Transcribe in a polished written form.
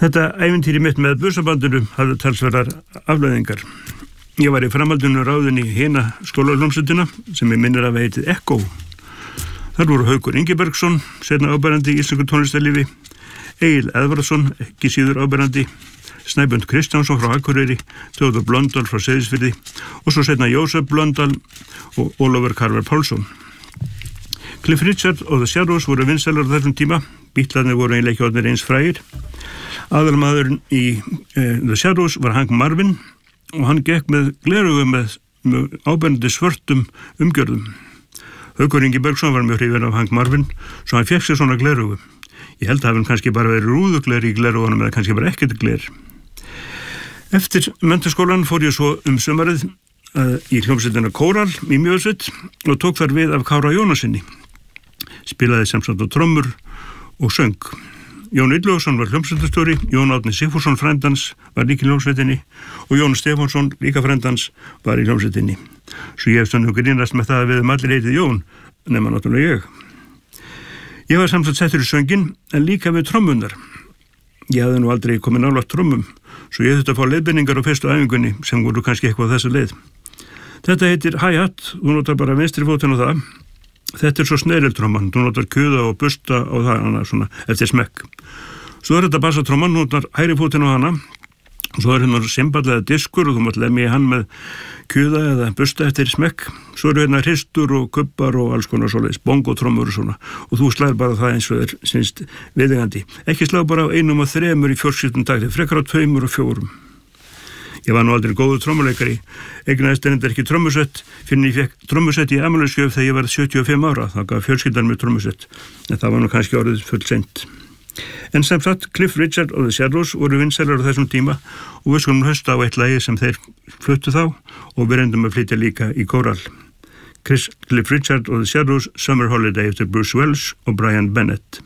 Þetta ævintýri mitt með busabandinu hafði talsverðar afleiðingar. Ég var í framhaldinu ráðin í hina skólahljómsveitina sem ég minnir að heitið Echo. Þar voru Haukur Ingibergsson, seinna áberandi í íslensku tónlistarlífi, Egil Eðvarðsson, ekki síður áberandi, Snæbjörn Kristjánsson frá Akureyri, Theodor Blöndal frá Seyðisfirði og svo seinna Jósef Blöndal og Ólafur Karvel Pálsson. Cliff Richard og The Shadows voru vinsælar á þessum tíma. Bítlarnir voru eiginlega ekki orðnir eins frægir. Aðalmaðurinn í The Shadows var Hank Marvin og hann gekk með gleraugu með áberandi svörtum umgjörðum. Haukur Ingibergsson var mjög hrifinn af Hank Marvin, svo hann fékk sér svona gleraugu. Ég held að hann kannski bara verið rúðugler í gleraugunum eða kannski bara ekkert gler. Eftir menntaskólan fór ég svo sumarið í hljómsveitina Kóral í Mjósveit og tók þar við af Kára Jónasinni. Spilaði semsagt á trommur og söng. Jón Illugason var hljómsveitarstjóri, Jón Árni Sigfússon frændans var líka í hljómsveitinni og Jón Stefánsson líka frændans var í hljómsveitinni. Svo ég hef stundum grínast með það að við allir heitið Jón, nema náttúrulega ég. Ég var samsagt settur í söngin en líka við trommunar. Ég hafði nú aldrei komið nálægt trommum, svo ég þurfti að fá leiðbeiningar á fyrstu æfingunni sem voru kannski eitthvað þessa leið. Þetta heitir hi-hat, þú notar bara vinstri fótinn á það. Þetta svo sneriltromman, þú notar kuða og busta á það hana, svona, eftir smekk. Svo þetta bassatromman, þú notar hægri fótinn á hana, og svo hérna simball eða diskur og þú mátt lemja í hann með kuða eða busta eftir smekk. Svo hérna hristur og kubbar og alls konar svoleiðis, bongotrommur og svona, og þú slær bara það eins og sínst viðeigandi. Ekki slá bara á 1 og 3 í fjórskiptum takti, frekar á 2 og 4. Ég var nú aldrei góður trommuleikari, eignaðist en þetta ekki trommusett, fyrir ég fekk trommusett í afmælisgjöf þegar ég var 75 ára, þá gaf fjölskyldan mér trommusett, en það var nú kannski orðið full seint. En sem sagt, Cliff Richard og The Shadows voru vinsælar á þessum tíma og við skulum hlusta á eitt lagi sem þeir fluttu þá og við reyndum að flytja líka í Kóral. Cliff Richard og The Shadows, Summer Holiday eftir Bruce Welch og Brian Bennett.